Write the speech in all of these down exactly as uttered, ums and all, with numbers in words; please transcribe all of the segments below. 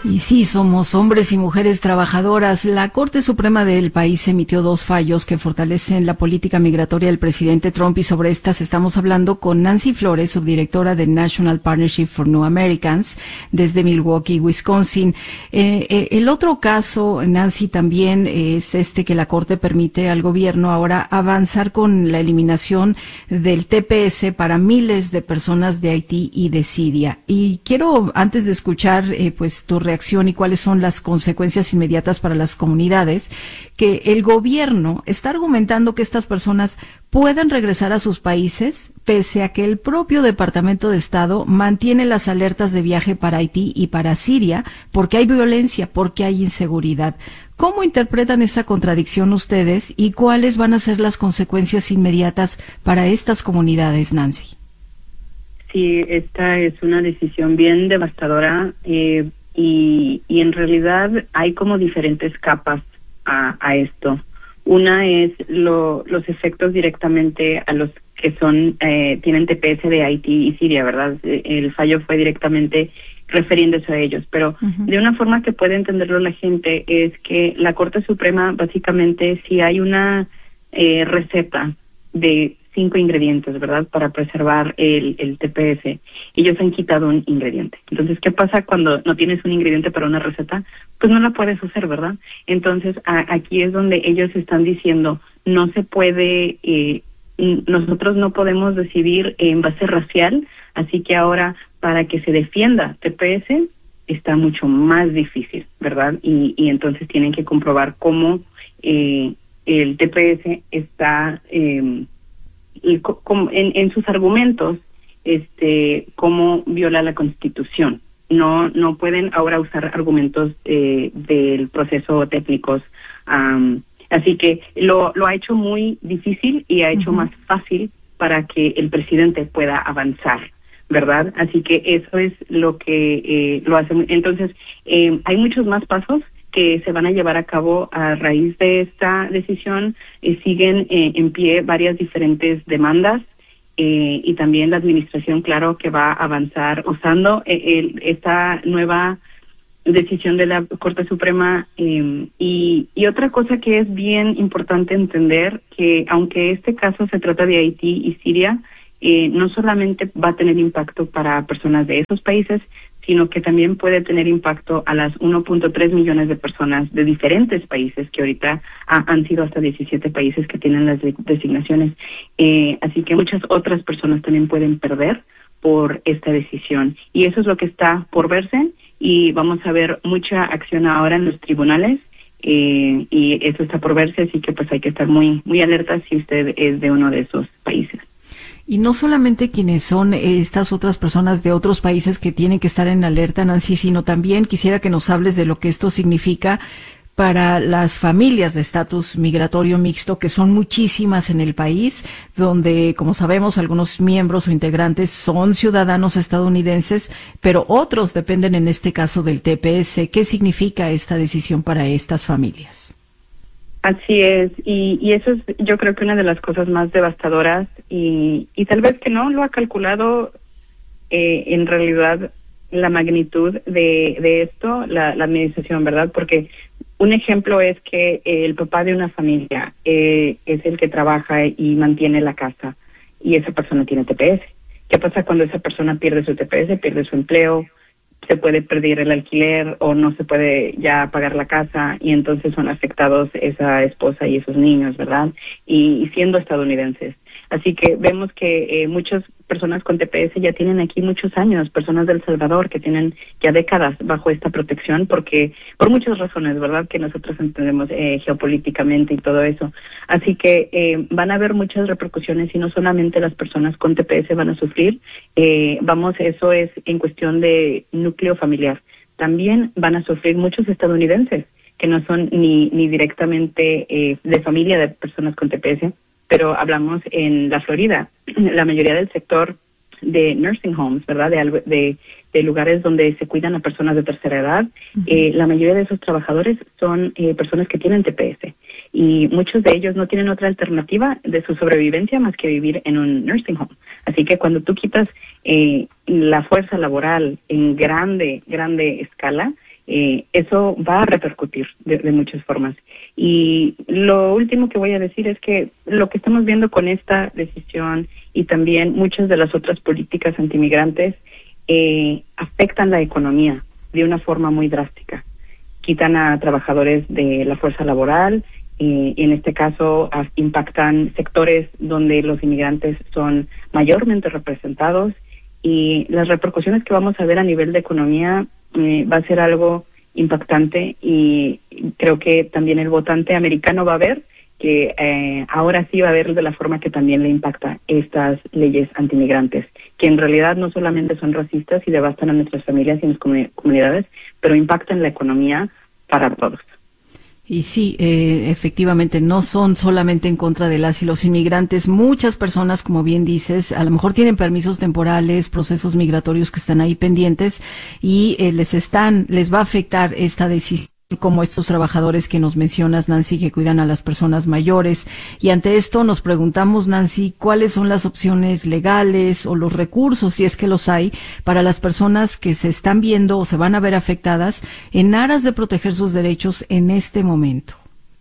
Y sí, somos hombres y mujeres trabajadoras. La Corte Suprema del país emitió dos fallos que fortalecen la política migratoria del presidente Trump, y sobre estas estamos hablando con Nancy Flores, subdirectora de National Partnership for New Americans, desde Milwaukee, Wisconsin. Eh, eh, el otro caso, Nancy, también es este que la Corte permite al gobierno ahora avanzar con la eliminación del T P S para miles de personas de Haití y de Siria. Y quiero, antes de escuchar eh, pues tu reacción y cuáles son las consecuencias inmediatas para las comunidades, que el gobierno está argumentando que estas personas puedan regresar a sus países, pese a que el propio Departamento de Estado mantiene las alertas de viaje para Haití y para Siria, porque hay violencia, porque hay inseguridad. ¿Cómo interpretan esa contradicción ustedes y cuáles van a ser las consecuencias inmediatas para estas comunidades, Nancy? Sí, esta es una decisión bien devastadora. Eh, Y, y en realidad hay como diferentes capas a, a esto. Una es lo, los efectos directamente a los que son eh, tienen T P S de Haití y Siria, ¿verdad? El fallo fue directamente refiriéndose a ellos, pero uh-huh. de una forma que puede entenderlo la gente es que la Corte Suprema, básicamente, si hay una eh, receta de cinco ingredientes, ¿verdad?, para preservar el, el T P S, ellos han quitado un ingrediente. Entonces, ¿qué pasa cuando no tienes un ingrediente para una receta? Pues no la puedes hacer, ¿verdad? Entonces, a, aquí es donde ellos están diciendo, no se puede, eh, nosotros no podemos decidir en base racial, así que ahora, para que se defienda T P S, está mucho más difícil, ¿verdad? Y, y entonces tienen que comprobar cómo eh, el T P S está... Eh, y como en, en sus argumentos, este, cómo viola la Constitución. No, no pueden ahora usar argumentos eh, del proceso técnicos. Um, así que lo, lo ha hecho muy difícil y ha hecho uh-huh. más fácil para que el presidente pueda avanzar, ¿verdad? Así que eso es lo que eh, lo hace. Entonces, eh, hay muchos más pasos que se van a llevar a cabo a raíz de esta decisión. Eh, siguen eh, en pie varias diferentes demandas eh, y también la administración, claro, que va a avanzar usando eh, el, esta nueva decisión de la Corte Suprema. Eh, y, y otra cosa que es bien importante entender, que aunque este caso se trata de Haití y Siria, eh, no solamente va a tener impacto para personas de esos países, sino que también puede tener impacto a las uno punto tres millones de personas de diferentes países, que ahorita ha, han sido hasta diecisiete países que tienen las de, designaciones. Eh, así que muchas otras personas también pueden perder por esta decisión. Y eso es lo que está por verse, y vamos a ver mucha acción ahora en los tribunales, eh, y eso está por verse, así que pues hay que estar muy, muy alerta si usted es de uno de esos países. Y no solamente quienes son estas otras personas de otros países que tienen que estar en alerta, Nancy, sino también quisiera que nos hables de lo que esto significa para las familias de estatus migratorio mixto, que son muchísimas en el país, donde, como sabemos, algunos miembros o integrantes son ciudadanos estadounidenses, pero otros dependen en este caso del T P S. ¿Qué significa esta decisión para estas familias? Así es, y, y eso es, yo creo que una de las cosas más devastadoras, y, y tal vez que no lo ha calculado eh, en realidad la magnitud de, de esto, la, la administración, ¿verdad? Porque un ejemplo es que eh, el papá de una familia eh, es el que trabaja y mantiene la casa, y esa persona tiene T P S. ¿Qué pasa cuando esa persona pierde su T P S, pierde su empleo? Se puede perder el alquiler o no se puede ya pagar la casa, y entonces son afectados esa esposa y esos niños, ¿verdad? Y, y siendo estadounidenses. Así que vemos que eh, muchas personas con T P S ya tienen aquí muchos años, personas del Salvador que tienen ya décadas bajo esta protección, porque por muchas razones, ¿verdad?, que nosotros entendemos eh, geopolíticamente y todo eso. Así que eh, van a haber muchas repercusiones, y no solamente las personas con T P S van a sufrir. Eh, vamos, eso es en cuestión de núcleo familiar. También van a sufrir muchos estadounidenses que no son ni, ni directamente eh, de familia de personas con T P S, pero hablamos en la Florida, la mayoría del sector de nursing homes, ¿verdad?, de, de, de lugares donde se cuidan a personas de tercera edad, uh-huh. eh, la mayoría de esos trabajadores son eh, personas que tienen T P S, y muchos de ellos no tienen otra alternativa de su sobrevivencia más que vivir en un nursing home. Así que cuando tú quitas eh, la fuerza laboral en grande, grande escala, eh, eso va a repercutir de, de muchas formas. Y lo último que voy a decir es que lo que estamos viendo con esta decisión y también muchas de las otras políticas antimigrantes eh, afectan la economía de una forma muy drástica. Quitan a trabajadores de la fuerza laboral, eh, en este caso a, impactan sectores donde los inmigrantes son mayormente representados, y las repercusiones que vamos a ver a nivel de economía eh, va a ser algo impactante, y creo que también el votante americano va a ver que eh, ahora sí va a ver de la forma que también le impacta estas leyes antimigrantes, que en realidad no solamente son racistas y devastan a nuestras familias y nuestras comunidades, pero impactan la economía para todos. Y sí, eh, efectivamente, no son solamente en contra de las y los inmigrantes. Muchas personas, como bien dices, a lo mejor tienen permisos temporales, procesos migratorios que están ahí pendientes, y eh, les están, les va a afectar esta decisión, como estos trabajadores que nos mencionas, Nancy, que cuidan a las personas mayores. Y ante esto nos preguntamos, Nancy, ¿cuáles son las opciones legales o los recursos, si es que los hay, para las personas que se están viendo o se van a ver afectadas en aras de proteger sus derechos en este momento?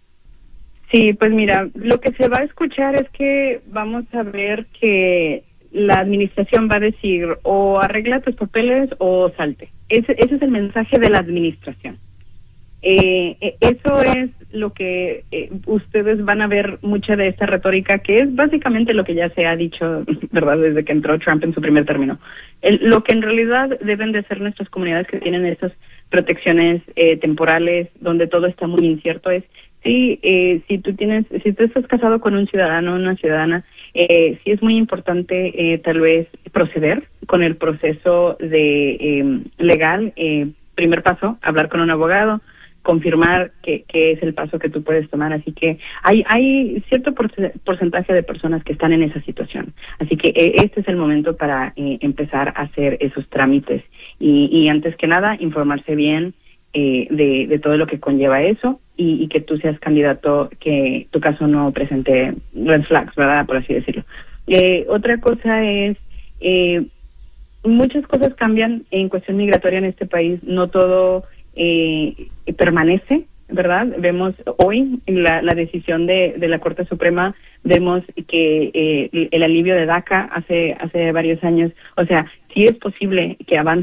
Sí, pues mira, lo que se va a escuchar es que vamos a ver que la administración va a decir o arregla tus papeles o salte. Ese, ese es el mensaje de la administración. Eh, eso es lo que eh, ustedes van a ver mucha de esta retórica, que es básicamente lo que ya se ha dicho, ¿verdad?, desde que entró Trump en su primer término. El, lo que en realidad deben de ser nuestras comunidades que tienen estas protecciones eh, temporales, donde todo está muy incierto, es sí, eh, si tú tienes, si tú estás casado con un ciudadano o una ciudadana, eh, sí es muy importante eh, tal vez proceder con el proceso de eh, legal. Eh, primer paso, hablar con un abogado, confirmar que, que es el paso que tú puedes tomar. Así que hay hay cierto porcentaje de personas que están en esa situación. Así que eh, este es el momento para eh, empezar a hacer esos trámites. Y, y antes que nada, informarse bien eh, de, de todo lo que conlleva eso, y, y que tú seas candidato, que tu caso no presente red flags, ¿verdad?, por así decirlo. Eh, otra cosa es, eh, muchas cosas cambian en cuestión migratoria en este país. No todo Eh, permanece, ¿verdad? Vemos hoy la, la decisión de, de la Corte Suprema, vemos que eh, el alivio de DACA hace hace varios años, o sea, sí es posible que avance